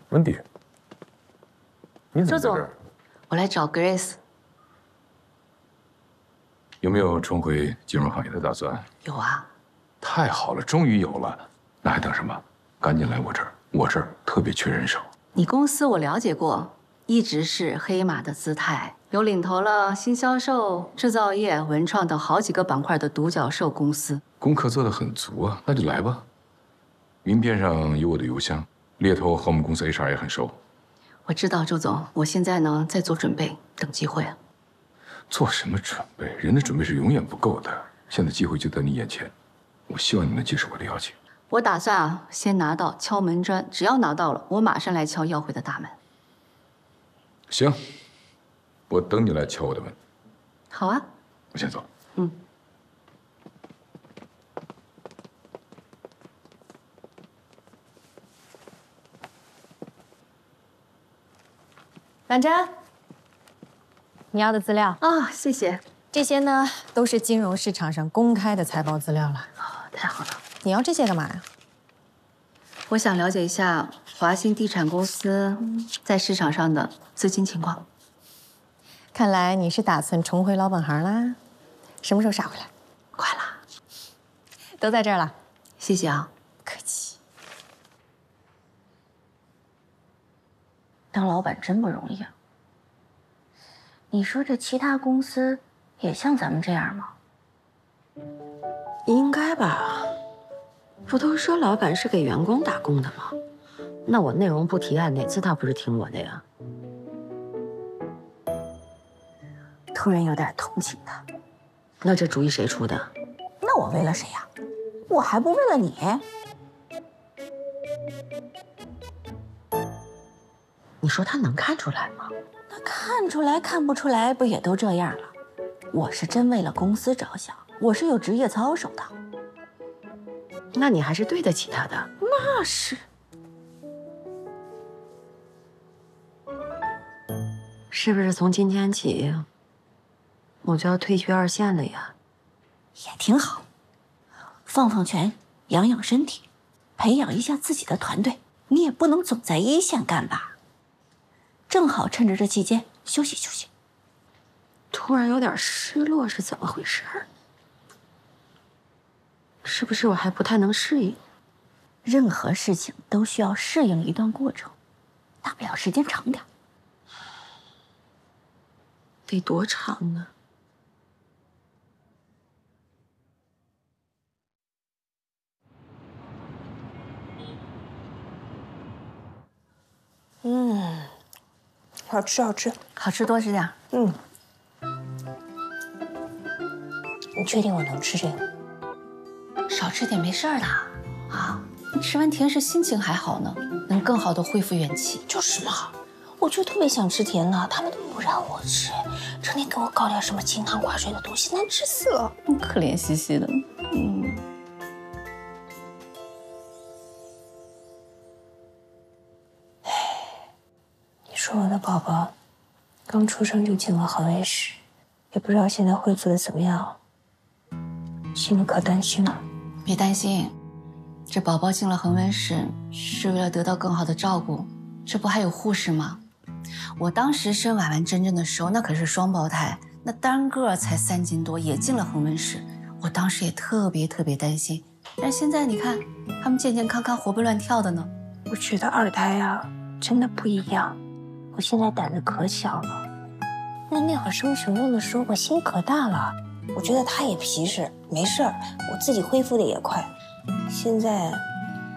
温迪，你怎么在这儿？ 我来找 Grace。 有没有重回金融行业的打算？ 有啊。 太好了，终于有了，那还等什么？赶紧来我这儿，我这儿特别缺人手。 你公司我了解过，一直是黑马的姿态，有领头了新销售、制造业、文创等好几个板块的独角兽公司。 功课做得很足啊，那就来吧。名片上有我的邮箱，猎头和我们公司 HR 也很熟。 我知道，周总，我现在呢在做准备，等机会。 做什么准备？人的准备是永远不够的。现在机会就在你眼前，我希望你能接受我的邀请。 我打算啊，先拿到敲门砖，只要拿到了，我马上来敲耀辉的大门。 行，我等你来敲我的门。 好啊， 我先走。 婉珍，你要的资料啊，谢谢。 这些呢都是金融市场上公开的财报资料了。 太好了。 你要这些干嘛呀？ 我想了解一下华兴地产公司在市场上的资金情况。 看来你是打算重回老本行啦？什么时候杀回来？ 快了， 都在这儿了。 谢谢啊。 客气。 当老板真不容易啊。你说这其他公司也像咱们这样吗？ 应该吧，不都说老板是给员工打工的吗？那我内容不提案，哪次他不是听我的呀？突然有点同情他。那这主意谁出的？ 那我为了谁呀？我还不为了你？ 你说他能看出来吗？ 那看出来看不出来，不也都这样了？我是真为了公司着想，我是有职业操守的。 那你还是对得起他的。 那是。 是不是从今天起，我就要退居二线了呀？ 也挺好，放放权，养养身体，培养一下自己的团队。你也不能总在一线干吧？正好趁着这期间休息休息。 突然有点失落，是怎么回事？是不是我还不太能适应？ 任何事情都需要适应一段过程，大不了时间长点。 得多长呢？ 好吃好吃， 好吃多吃点。 你确定我能吃这个？ 少吃点没事的啊。你吃完甜食心情还好呢，能更好的恢复元气。 就是嘛，我就特别想吃甜的，他们都不让我吃，成天给我搞点什么清汤挂水的东西，难吃死了。 可怜兮兮的。 你说我的宝宝刚出生就进了恒温室，也不知道现在恢复的怎么样，心里可担心了。 别担心，这宝宝进了恒温室是为了得到更好的照顾，这不还有护士吗？我当时生婉婉真真的时候，那可是双胞胎，那单个才3斤多，也进了恒温室。我当时也特别担心，但是现在你看，他们健健康康、活蹦乱跳的呢。 我觉得二胎啊，真的不一样。我现在胆子可小了，那会儿生熊熊的时候，我心可大了。我觉得他也皮实，没事儿，我自己恢复的也快。现在